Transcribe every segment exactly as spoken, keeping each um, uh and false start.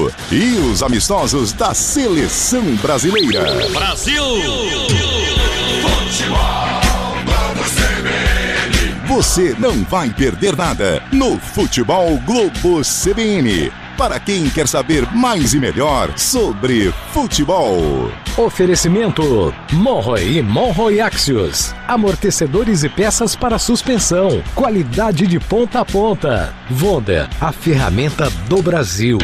Brasileiro e os amistosos da Seleção Brasileira. Brasil! Você não vai perder nada no Futebol Globo C B N. Para quem quer saber mais e melhor sobre futebol. Oferecimento Monroe e Monroe Axios. Amortecedores e peças para suspensão. Qualidade de ponta a ponta. Vonda, a ferramenta do Brasil.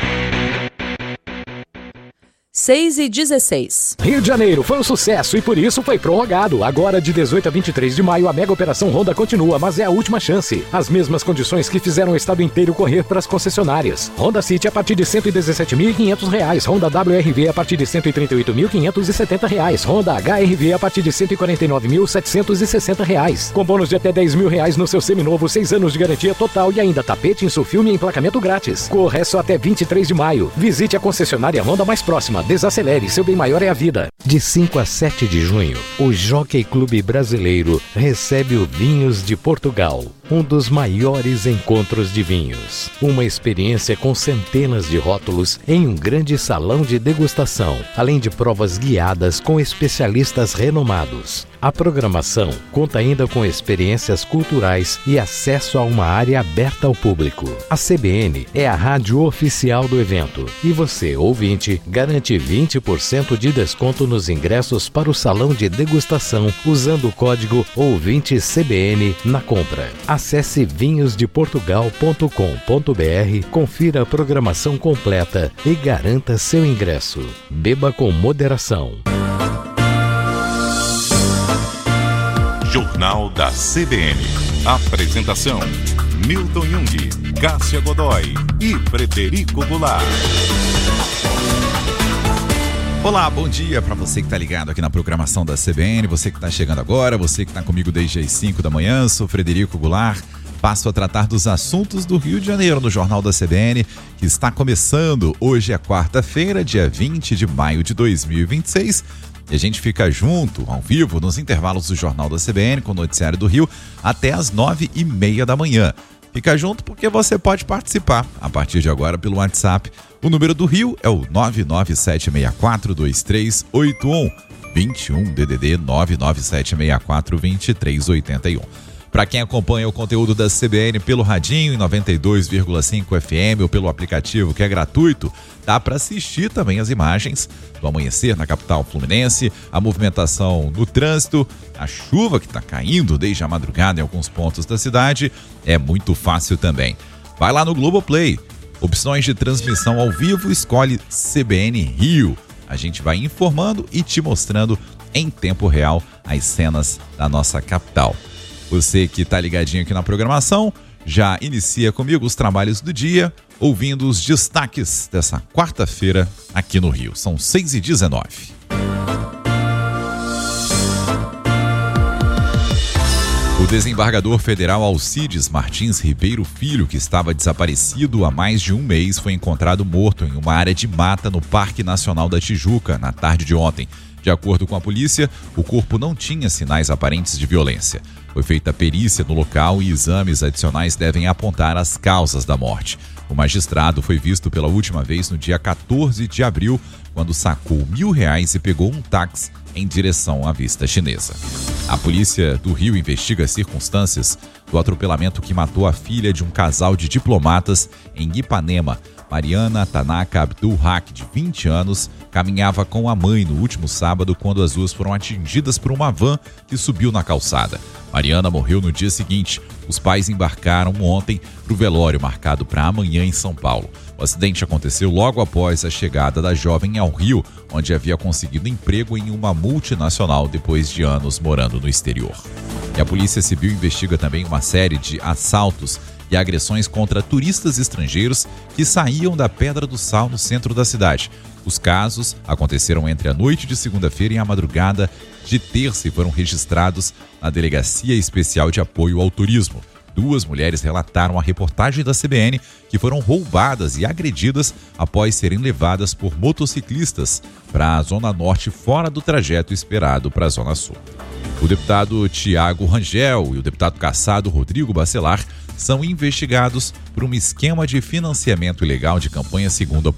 seis e dezesseis. Rio de Janeiro foi um sucesso e por isso foi prorrogado. Agora, de dezoito a vinte e três de maio, a mega operação Honda continua, mas é a última chance. As mesmas condições que fizeram o estado inteiro correr para as concessionárias. Honda City a partir de cento e dezessete mil e quinhentos reais. Honda W R V a partir de cento e trinta e oito mil quinhentos e setenta reais. Honda H R V a partir de cento e quarenta e nove mil setecentos e sessenta reais. Com bônus de até dez mil reais no seu seminovo, seis anos de garantia total e ainda tapete, insufilme e emplacamento grátis. Corre só até vinte e três de maio. Visite a concessionária Honda mais próxima. Desacelere, seu bem maior é a vida. De cinco a sete de junho, o Jockey Clube Brasileiro recebe o Vinhos de Portugal, um dos maiores encontros de vinhos. Uma experiência com centenas de rótulos em um grande salão de degustação, além de provas guiadas com especialistas renomados. A programação conta ainda com experiências culturais e acesso a uma área aberta ao público. A C B N é a rádio oficial do evento e você, ouvinte, garante vinte por cento de desconto nos ingressos para o salão de degustação usando o código ouvinte C B N na compra. Acesse vinhos de portugal ponto com ponto b r, confira a programação completa e garanta seu ingresso. Beba com moderação. Jornal da C B N. Apresentação: Milton Jung, Cássia Godoy e Frederico Goulart. Olá, bom dia para você que está ligado aqui na programação da C B N, você que está chegando agora, você que está comigo desde as cinco da manhã, sou Frederico Goulart, passo a tratar dos assuntos do Rio de Janeiro no Jornal da C B N, que está começando. Hoje é quarta-feira, dia vinte de maio de dois mil e vinte e seis, e a gente fica junto, ao vivo, nos intervalos do Jornal da C B N, com o Noticiário do Rio, até as nove e meia da manhã. Fica junto porque você pode participar a partir de agora pelo WhatsApp. O número do Rio é o nove nove sete seis quatro dois três oito um, vinte e um D D D nove nove sete seis quatro dois três oito um. Para quem acompanha o conteúdo da C B N pelo radinho em noventa e dois vírgula cinco F M ou pelo aplicativo que é gratuito, dá para assistir também as imagens do amanhecer na capital fluminense, a movimentação no trânsito, a chuva que está caindo desde a madrugada em alguns pontos da cidade, é muito fácil também. Vai lá no Globoplay, opções de transmissão ao vivo, escolhe C B N Rio. A gente vai informando e te mostrando em tempo real as cenas da nossa capital. Você que está ligadinho aqui na programação, já inicia comigo os trabalhos do dia, ouvindo os destaques dessa quarta-feira aqui no Rio. São seis e dezenove. O desembargador federal Alcides Martins Ribeiro Filho, que estava desaparecido há mais de um mês, foi encontrado morto em uma área de mata no Parque Nacional da Tijuca, na tarde de ontem. De acordo com a polícia, o corpo não tinha sinais aparentes de violência. Foi feita perícia no local e exames adicionais devem apontar as causas da morte. O magistrado foi visto pela última vez no dia quatorze de abril, quando sacou mil reais e pegou um táxi em direção à vista chinesa. A polícia do Rio investiga as circunstâncias do atropelamento que matou a filha de um casal de diplomatas em Ipanema. Mariana Tanaka Abdul Haq, de vinte anos, caminhava com a mãe no último sábado quando as duas foram atingidas por uma van que subiu na calçada. Mariana morreu no dia seguinte. Os pais embarcaram ontem para o velório marcado para amanhã em São Paulo. O acidente aconteceu logo após a chegada da jovem ao Rio, onde havia conseguido emprego em uma multinacional depois de anos morando no exterior. E a Polícia Civil investiga também uma série de assaltos e agressões contra turistas estrangeiros que saíam da Pedra do Sal no centro da cidade. Os casos aconteceram entre a noite de segunda-feira e a madrugada de terça e foram registrados na Delegacia Especial de Apoio ao Turismo. Duas mulheres relataram à reportagem da C B N que foram roubadas e agredidas após serem levadas por motociclistas para a Zona Norte fora do trajeto esperado para a Zona Sul. O deputado Tiago Rangel e o deputado cassado Rodrigo Bacelar são investigados por um esquema de financiamento ilegal de campanha segundo a